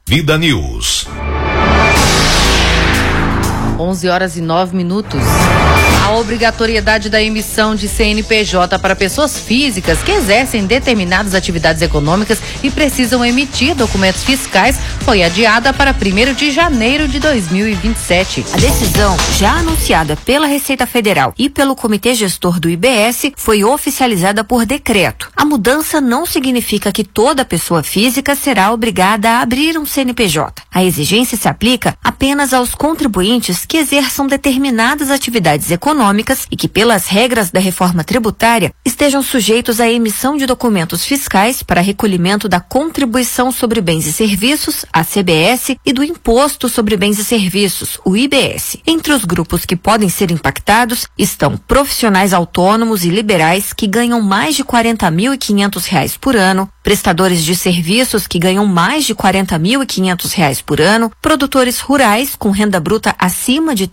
Vida News. 11h09. A obrigatoriedade da emissão de CNPJ para pessoas físicas que exercem determinadas atividades econômicas e precisam emitir documentos fiscais foi adiada para 1º de janeiro de 2027. A decisão, já anunciada pela Receita Federal e pelo Comitê Gestor do IBS, foi oficializada por decreto. A mudança não significa que toda pessoa física será obrigada a abrir um CNPJ. A exigência se aplica apenas aos contribuintes que exerçam determinadas atividades econômicas e que, pelas regras da reforma tributária, estejam sujeitos à emissão de documentos fiscais para recolhimento da Contribuição sobre Bens e Serviços, a CBS, e do Imposto sobre Bens e Serviços, o IBS. Entre os grupos que podem ser impactados estão profissionais autônomos e liberais que ganham mais de R$ 40.500 por ano, prestadores de serviços que ganham mais de R$ 40.500 por ano, produtores rurais com renda bruta acima de R$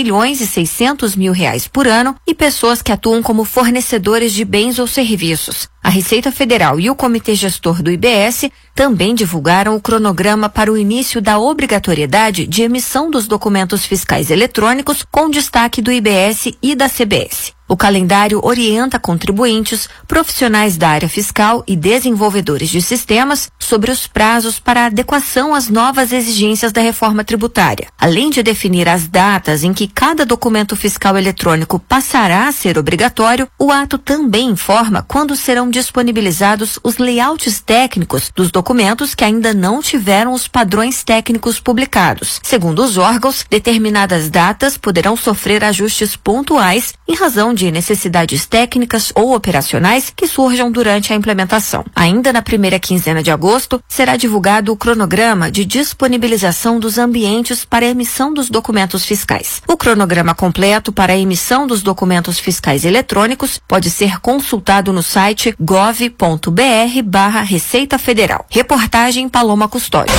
3.600.000 por ano e pessoas que atuam como fornecedores de bens ou serviços. A Receita Federal e o Comitê Gestor do IBS também divulgaram o cronograma para o início da obrigatoriedade de emissão dos documentos fiscais eletrônicos com destaque do IBS e da CBS. O calendário orienta contribuintes, profissionais da área fiscal e desenvolvedores de sistemas sobre os prazos para adequação às novas exigências da reforma tributária. Além de definir as datas em que cada documento fiscal eletrônico passará a ser obrigatório, o ato também informa quando serão disponibilizados os layouts técnicos dos documentos que ainda não tiveram os padrões técnicos publicados. Segundo os órgãos, determinadas datas poderão sofrer ajustes pontuais em razão de necessidades técnicas ou operacionais que surjam durante a implementação. Ainda na primeira quinzena de agosto, será divulgado o cronograma de disponibilização dos ambientes para a emissão dos documentos fiscais. O cronograma completo para a emissão dos documentos fiscais eletrônicos pode ser consultado no site gov.br/Receita Federal. Reportagem Paloma Custódio.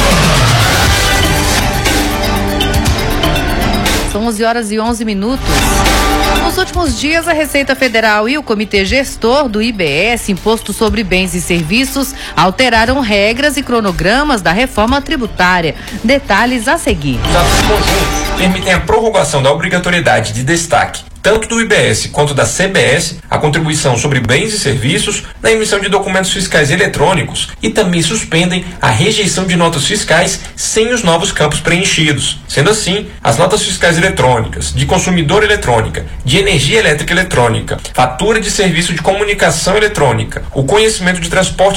São 11h11. Nos últimos dias, a Receita Federal e o Comitê Gestor do IBS, Imposto sobre Bens e Serviços, alteraram regras e cronogramas da reforma tributária. Detalhes a seguir. Os atos conjuntos permitem a prorrogação da obrigatoriedade de destaque tanto do IBS quanto da CBS, a contribuição sobre bens e serviços, na emissão de documentos fiscais eletrônicos e também suspendem a rejeição de notas fiscais sem os novos campos preenchidos. Sendo assim, as notas fiscais eletrônicas, de consumidor eletrônica, de energia elétrica eletrônica, fatura de serviço de comunicação eletrônica, o conhecimento de transporte